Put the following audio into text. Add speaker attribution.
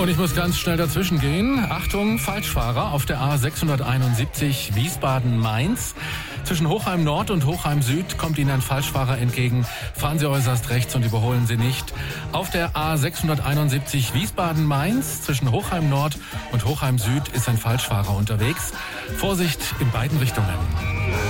Speaker 1: Und ich muss ganz schnell dazwischen gehen. Achtung, Falschfahrer auf der A671 Wiesbaden-Mainz. Zwischen Hochheim Nord und Hochheim Süd kommt Ihnen ein Falschfahrer entgegen. Fahren Sie äußerst rechts und überholen Sie nicht. Auf der A671 Wiesbaden-Mainz zwischen Hochheim Nord und Hochheim Süd ist ein Falschfahrer unterwegs. Vorsicht in beiden Richtungen.